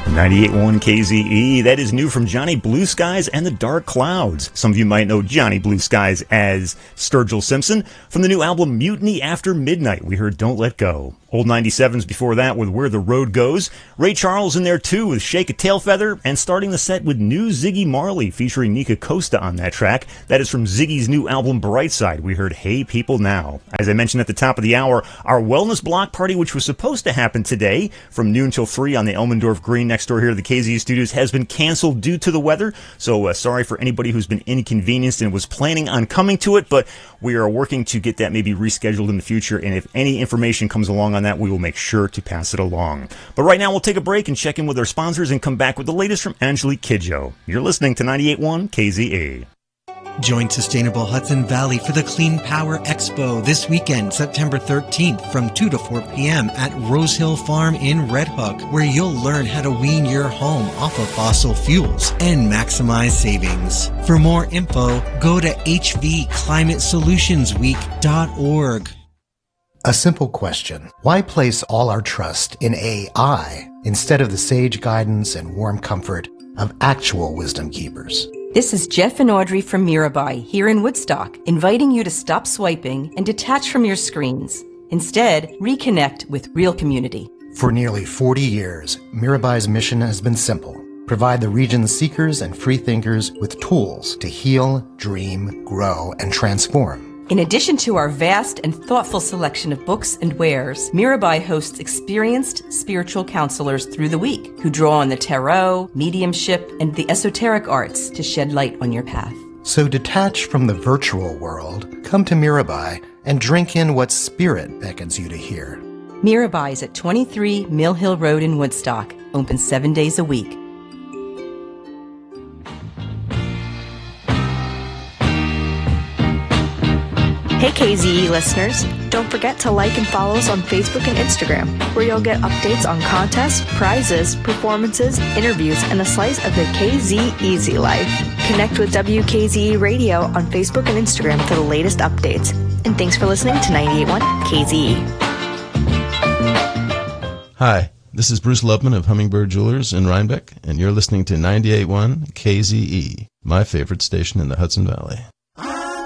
98.1 KZE, that is new from Johnny Blue Skies and the Dark Clouds. Some of you might know Johnny Blue Skies as Sturgill Simpson. From the new album Mutiny After Midnight, we heard Don't Let Go. Old 97s before that with Where the Road Goes. Ray Charles in there too with Shake a Tail Feather, and starting the set with new Ziggy Marley featuring Nika Costa on that track. That is from Ziggy's new album Brightside. We heard Hey People Now. As I mentioned at the top of the hour, our wellness block party, which was supposed to happen today from noon till 3 on the Elmendorf Green next door here to the KZE studios, has been canceled due to the weather. So sorry for anybody who's been inconvenienced and was planning on coming to it, but we are working to get that maybe rescheduled in the future, and if any information comes along on that, we will make sure to pass it along. But right now, we'll take a break and check in with our sponsors and come back with the latest from Angelique Kidjo. You're listening to 98.1 KZE. Join Sustainable Hudson Valley for the Clean Power Expo this weekend, September 13th from 2 to 4 p.m. at Rose Hill Farm in Red Hook, where you'll learn how to wean your home off of fossil fuels and maximize savings. For more info, go to hvclimatesolutionsweek.org. A simple question. Why place all our trust in AI instead of the sage guidance and warm comfort of actual wisdom keepers? This is Jeff and Audrey from Mirabai here in Woodstock, inviting you to stop swiping and detach from your screens. Instead, reconnect with real community. For nearly 40 years, Mirabai's mission has been simple. Provide the region's seekers and freethinkers with tools to heal, dream, grow, and transform. In addition to our vast and thoughtful selection of books and wares, Mirabai hosts experienced spiritual counselors through the week who draw on the tarot, mediumship, and the esoteric arts to shed light on your path. So detach from the virtual world, come to Mirabai, and drink in what spirit beckons you to hear. Mirabai is at 23 Mill Hill Road in Woodstock, open 7 days a week. Hey KZE listeners, don't forget to like and follow us on Facebook and Instagram, where you'll get updates on contests, prizes, performances, interviews, and a slice of the KZ Easy life. Connect with WKZE Radio on Facebook and Instagram for the latest updates. And thanks for listening to 98.1 KZE. Hi, this is Bruce Lubman of Hummingbird Jewelers in Rhinebeck, and you're listening to 98.1 KZE, my favorite station in the Hudson Valley.